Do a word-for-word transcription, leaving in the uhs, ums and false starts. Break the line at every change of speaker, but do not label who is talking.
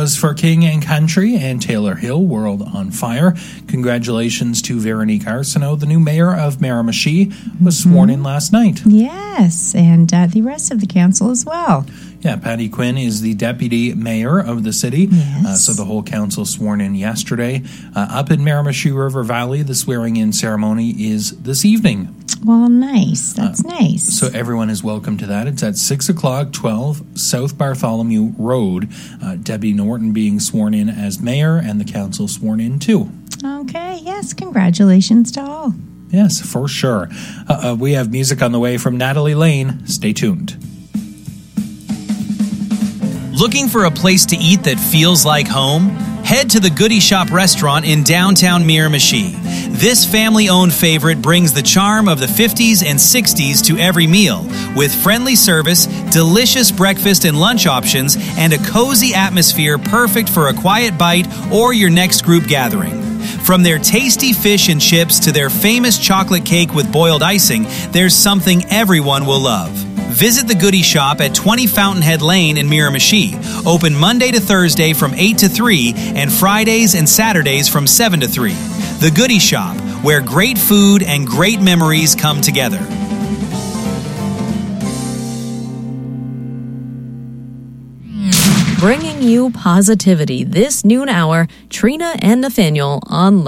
Christmas for King and Country and Taylor Hill, World on Fire. Congratulations to Veronique Arsenault, the new mayor of Miramichi, was mm-hmm. sworn in last night.
Yes, and uh, the rest of the council as well.
Yeah, Patty Quinn is the deputy mayor of the city.
Yes.
Uh, so the whole council sworn in yesterday. Uh, up in Miramichi River Valley, the swearing-in ceremony is this evening.
Well, nice. That's uh, nice.
So everyone is welcome to that. It's at six o'clock, twelve South Bartholomew Road. Uh, Debbie Norton being sworn in as mayor and the council sworn in too.
Okay, yes, congratulations to all.
Yes, for sure. Uh, uh, we have music on the way from Natalie Lane. Stay tuned.
Looking for a place to eat that feels like home? Head to the Goody Shop restaurant in downtown Miramichi. This family-owned favorite brings the charm of the fifties and sixties to every meal, with friendly service, delicious breakfast and lunch options, and a cozy atmosphere perfect for a quiet bite or your next group gathering. From their tasty fish and chips to their famous chocolate cake with boiled icing, there's something everyone will love. Visit the Goody Shop at twenty Fountainhead Lane in Miramichi. Open Monday to Thursday from eight to three and Fridays and Saturdays from seven to three. The Goody Shop, where great food and great memories come together.
Bringing you positivity this noon hour, Trina and Nathaniel on